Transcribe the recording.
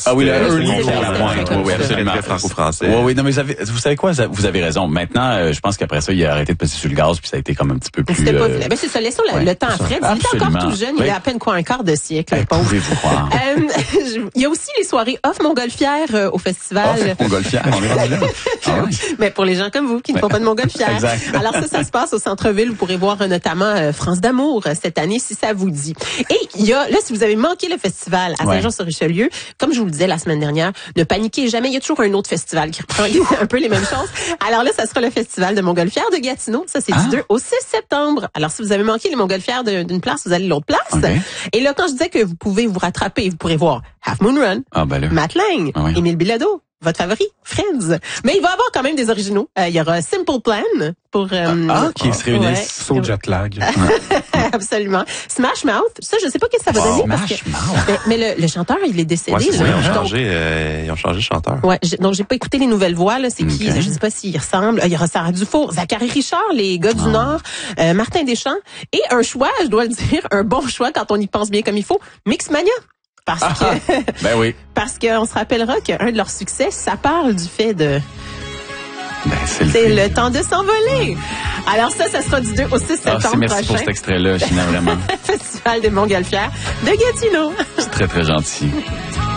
Ah oui, le Early Pointe. Oui, absolument. Très franco-français. Oui, non, mais vous savez quoi? Vous avez raison. Maintenant, je pense qu'après ça, il a arrêté de passer sur le gaz, puis ça a été comme un petit peu plus... C'était pas ben c'est ça, laissons le temps à Fred. Il est encore tout jeune, il a à peine un quart de siècle. Pouvez-vous croire? Il y a aussi les soirées off Montgolfière au festival. Off Montgolfière, on est rendu là. Ah oui. Mais pour les gens comme vous qui ne font pas de Montgolfière. Exact. Alors ça se passe au centre-ville. Vous pourrez voir notamment France d'amour cette année, si ça vous dit. Et il y a, là, si vous avez manqué le festival à Saint-Jean-sur-Richelieu, comme je vous le disais la semaine dernière, ne paniquez jamais. Il y a toujours un autre festival qui reprend un peu les mêmes choses. Alors là, ça sera le festival de Montgolfière de Gatineau. Ça, c'est du 2 au 6 septembre. Alors, si vous avez manqué les Montgolfières d'une place, vous allez l'autre place. Okay. Et là, quand je disais que vous pouvez vous rattraper, vous pourrez voir Half Moon Run, Matt Lang, Émile Bilodeau, votre favori, Friends. Mais il va y avoir quand même des originaux. Il y aura Simple Plan pour... qui se réunissent. Saut jet lag. Absolument. Smash Mouth, ça, je sais pas ce que ça va donner. Smash Mouth. Mais le chanteur, il est décédé. Ouais, ils ont changé de chanteur. Ouais, donc j'ai pas écouté les nouvelles voix, là. C'est qui? Je sais pas s'il ressemble. Il y aura Sarah Dufour, Zachary Richard, les gars du Nord, Martin Deschamps. Et un choix, je dois le dire, un bon choix quand on y pense bien comme il faut, Mixmania. Parce que, ben oui. Parce qu'on se rappellera qu'un de leurs succès, ça parle du fait de... c'est le temps de s'envoler. Alors ça sera du 2 au 6 septembre prochain. Merci pour cet extrait-là, China, vraiment. Festival des Montgolfières de Gatineau. C'est très, très gentil.